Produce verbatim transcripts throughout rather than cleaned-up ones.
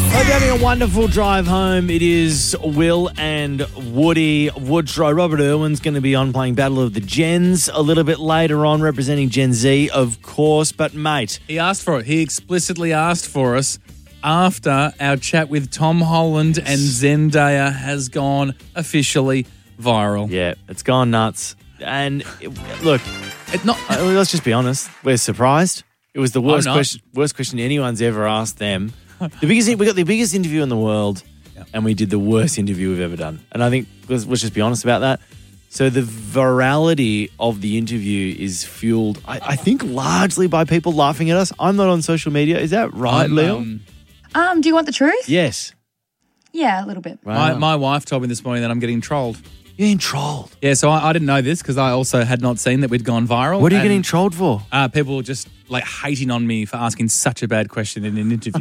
Hope you're having a wonderful drive home. It is Will and Woody Woodrow. Robert Irwin's going to be on playing Battle of the Gens a little bit later on, representing Gen Z, of course. But, mate. He asked for it. He explicitly asked for us after our chat with Tom Holland and Zendaya has gone officially viral. Yeah, it's gone nuts. And, it, look, It not. uh, let's just be honest. We're surprised. It was the worst not. question, worst question anyone's ever asked them. The biggest, we got the biggest interview in the world, Yep. and we did the worst interview we've ever done. And I think let's, let's just be honest about that. So the virality of the interview is fueled, I, I think, largely by people laughing at us. I'm not on social media. Is that right, I'm, Leo? um, Um, do you want the truth? Yes. Yeah, a little bit. my, Wow. my wife told me this morning that I'm getting trolled. You're getting trolled. Yeah, so I, I didn't know this because I also had not seen that we'd gone viral. What are you and, getting trolled for? Uh, people just like hating on me for asking such a bad question in an interview.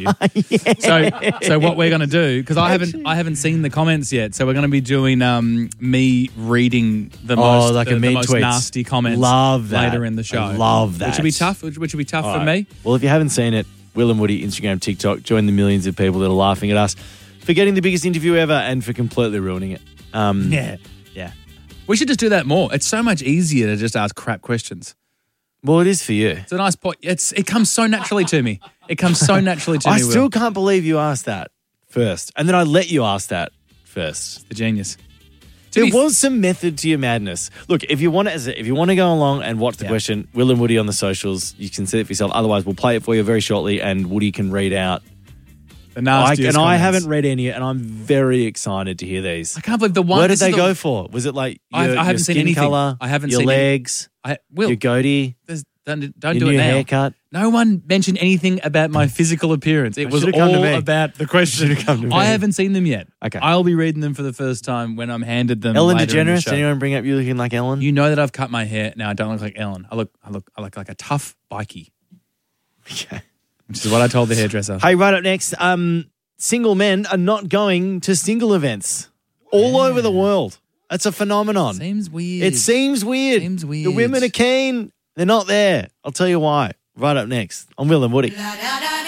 So, so what we're going to do, because I haven't, I haven't seen the comments yet. So we're going to be doing um, me reading the Oh, most, like the, a the mean most tweets. nasty comments. Love that. Later in the show. I love that. Which will be tough. Which, which will be tough All for right. me. Well, if you haven't seen it, Will and Woody, Instagram, TikTok, join the millions of people that are laughing at us for getting the biggest interview ever and for completely ruining it. Um, Yeah. Yeah. We should just do that more. It's so much easier to just ask crap questions. Well, it is for you. It's a nice point. It's it comes so naturally to me. It comes so naturally to I me. still Will. can't believe you asked that first. And then I let you ask that first. The genius. To There be- was some method to your madness. Look, if you want to, if you want to go along and watch the Yeah. question, Will and Woody on the socials, you can see it for yourself. Otherwise, we'll play it for you very shortly, and Woody can read out. the I, nastiest and I comments. haven't read any, and I'm very excited to hear these. I can't believe the one. Where did this they is go the- for? Was it like your, I- I your haven't seen skin anything. color? I haven't your seen any- legs, I, Will, your goatee, there's- don't, don't your do new it now. haircut. No one mentioned anything about my physical appearance. It was should've come to all me. about the question. Should've come to me. I haven't seen them yet. Okay. I'll be reading them for the first time when I'm handed them. Ellen later in the DeGeneres. show. Did anyone bring up you looking like Ellen? You know that I've cut my hair. Now I don't look like Ellen. I look, I look, I look like a tough bikie, Okay. which is what I told the hairdresser. Hey, right up next, um, single men are not going to single events all over the world. That's a phenomenon. Seems weird. It seems weird. Seems weird. The women are keen. They're not there. I'll tell you why. Right up next on Will and Woody.